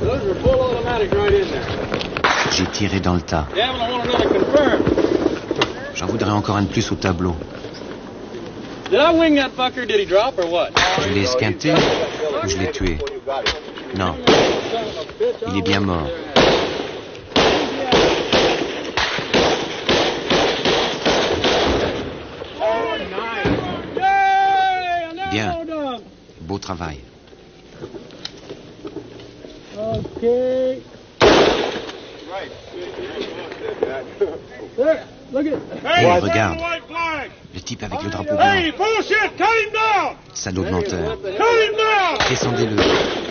J'ai tiré dans le tas. J'en voudrais encore un de plus au tableau. Je l'ai esquinté ou je l'ai tué? Non. Il est bien mort. Bien. Beau travail. Okay. Hey, regarde. Le type avec le drapeau blanc. Salaud de menteur. Descendez-le.